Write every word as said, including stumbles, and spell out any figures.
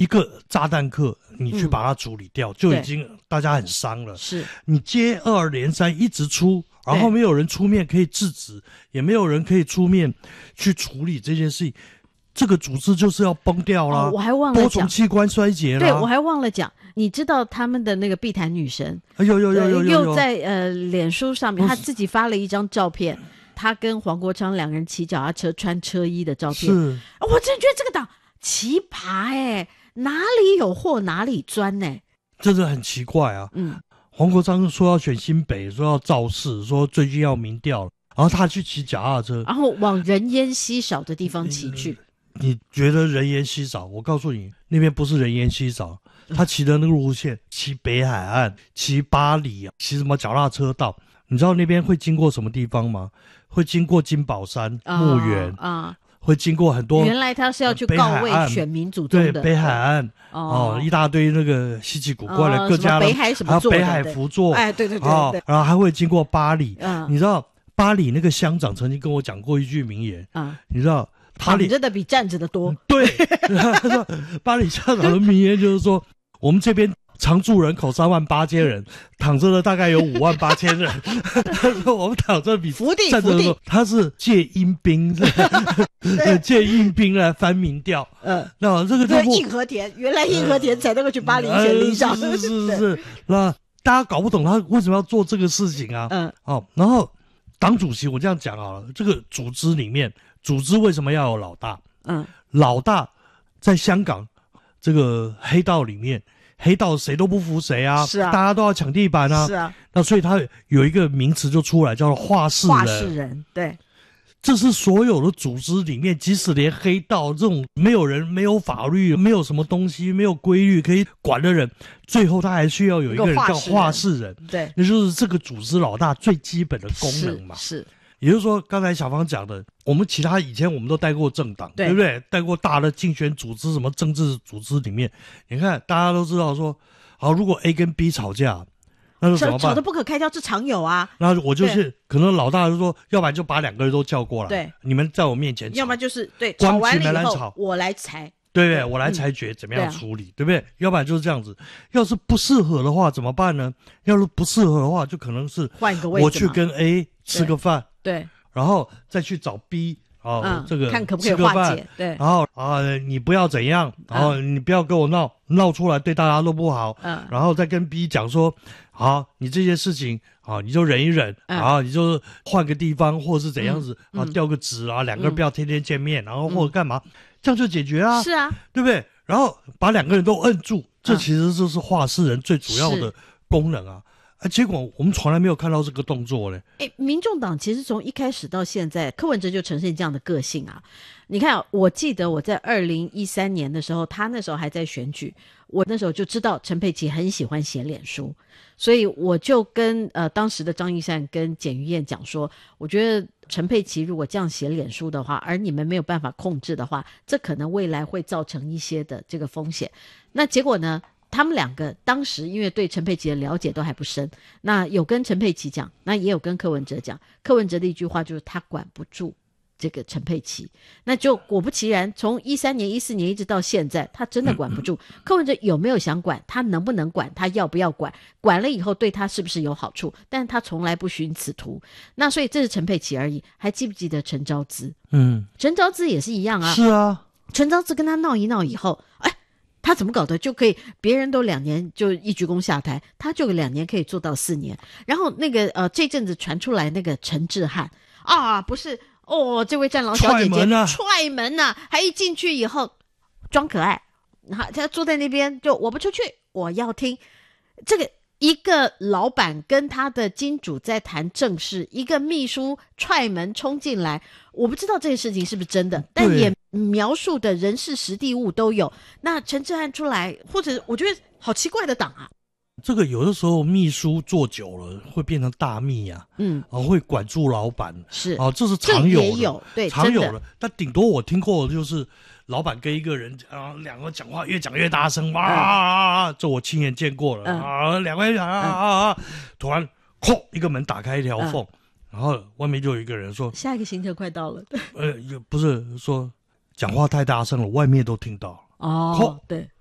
一个炸弹客你去把它处理掉、嗯、就已经大家很伤了， 是你接二连三一直出，然后没有人出面可以制止，也没有人可以出面去处理这件事情，这个组织就是要崩掉啦、 哦、我还忘了讲多重器官衰竭啦。 对，我还忘了讲，你知道他们的那个碧潭女神， 哎呦呦呦呦呦， 又在呃脸书上面，他自己发了一张照片，他跟黄国昌两个人骑脚踏车穿车衣的照片。 是， 我真的觉得这个党奇葩哎、欸，哪里有货哪里钻呢、欸？ 真的很奇怪啊。 嗯， 黄国昌说要选新北，说要造势，说最近要民调，然后他去骑脚踏车， 然后往人烟稀少的地方骑去。 你觉得人烟稀少？我告诉你，那边不是人烟稀少，他骑的那个路线，骑北海岸，骑巴黎啊，骑什么脚踏车道？你知道那边会经过什么地方吗？会经过金宝山、 啊、 墓园啊， 会经过很多。 原来他是要去告慰选民祖宗的。 对，北海岸哦，一大堆那个稀奇古怪的、 哦、 各家的， 北海什么做的， 还有北海福座， 哎，对对 对, 对、 哦，然后还会经过巴黎。 嗯， 你知道巴黎那个乡长曾经跟我讲过一句名言啊、 嗯，你知道？ 躺着的比站着的多。 对，他说巴黎乡长的名言就是说，我们这边常住人口三万八千人，躺着的大概有五万八千人。他说我们躺着比伏地站着的多，他是借阴兵，借阴兵来翻民调。 嗯， 那这个就硬和田，原来硬和田才能够去巴黎选里长。 是是是是，那大家搞不懂他为什么要做这个事情啊？ 嗯， 哦，然后党主席我这样讲好了，这个组织里面。组织为什么要有老大？ 嗯， 老大在香港这个黑道里面，黑道谁都不服谁啊， 是啊， 大家都要抢地盘啊， 是啊， 那所以他有一个名词就出来，叫做话事人。 话事人，对， 这是所有的组织里面，即使连黑道这种没有人、没有法律、没有什么东西、没有规律可以管的人，最后他还需要有一个人叫话事人， 对， 那就是这个组织老大最基本的功能嘛， 是。是也就是说，刚才小芳讲的，我们其他以前我们都带过政党， 对, 对不对？带过大的竞选组织，什么政治组织里面，你看大家都知道说，好，如果 A 跟 B 吵架，那就怎么办？ 吵得不可开交，这常有啊。 那我就是可能老大就说，要不然就把两个人都叫过来， 对， 你们在我面前吵， 要不然就是对，吵完了以后我来裁， 对不对？我来裁决怎么样处理，嗯、对不对？要不然就是这样子。要是不适合的话怎么办呢？要是不适合的话，就可能是换一个位置， 我去跟 A 吃个饭， 对。对然后再去找 B 哦、 嗯， 这个看可不可以化解，对。 然后啊、呃，你不要怎样，然后你不要跟我闹，嗯、闹出来对大家都不好。嗯，然后再跟 B 讲说，好，你这件事情啊，你就忍一忍，嗯、然后你就换个地方或是怎样子、嗯、啊，调个职啊，两个人不要天天见面，嗯、然后或者干嘛，这样就解决啊。 是啊，对不对？然后把两个人都摁住，这其实就是话事人最主要的功能啊。啊，结果我们从来没有看到这个动作嘞。 哎，民众党其实从一开始到现在，柯文哲就呈现这样的个性啊。你看，我记得我在二零一三年的时候，他那时候还在选举，我那时候就知道陈佩琪很喜欢写脸书，所以我就跟呃当时的张义善跟简于晏讲说，我觉得陈佩琪如果这样写脸书的话，而你们没有办法控制的话，这可能未来会造成一些的这个风险。那结果呢？他们两个当时因为对陈佩琪的了解都还不深，那有跟陈佩琪讲，那也有跟柯文哲讲，柯文哲的一句话就是他管不住这个陈佩琪，那就果不其然，从一三年、一四年一直到现在，他真的管不住。柯文哲有没有想管？他能不能管？他要不要管？管了以后对他是不是有好处？但是他从来不循此途。那所以这是陈佩琪而已。还记不记得陈昭姿？嗯，陈昭姿也是一样啊。 是啊， 陈昭姿跟他闹一闹以后，哎。他怎么搞的就可以？别人都两年就一鞠躬下台，他就两年可以做到四年。然后那个呃，这阵子传出来那个陈志汉啊，不是哦，这位战狼小姐姐踹门啊， 踹门啊，还一进去以后装可爱，然后他坐在那边就我不出去，我要听这个。一个老板跟他的金主在谈正事，一个秘书踹门冲进来，我不知道这个事情是不是真的，但也描述的人事实地物都有。那陈志汉出来，或者我觉得好奇怪的党啊。 这个有的时候秘书做久了会变成大秘啊，嗯，啊会管住老板， 是啊，这是常有的， 这也有对， 常有的。但顶多我听过的就是老板跟一个人啊，两个讲话越讲越大声，哇、嗯，这我亲眼见过了、嗯、啊，两个人讲啊啊啊，突然哐一个门打开一条缝、嗯，然后外面就有一个人说， 下一个行程快到了， 呃，不是说讲话太大声了，外面都听到了， 哦，对。